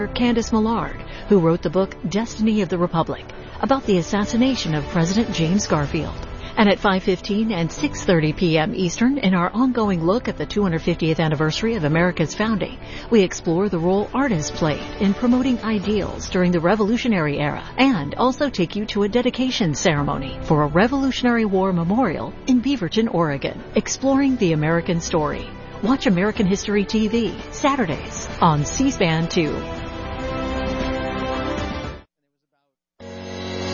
Candace Millard, who wrote the book Destiny of the Republic, about the assassination of President James Garfield. And at 5:15 and 6:30 p.m. Eastern, in our ongoing look at the 250th anniversary of America's founding, we explore the role artists played in promoting ideals during the Revolutionary era, and also take you to a dedication ceremony for a Revolutionary War memorial in Beaverton, Oregon, exploring the American story. Watch American History TV, Saturdays on C-SPAN 2.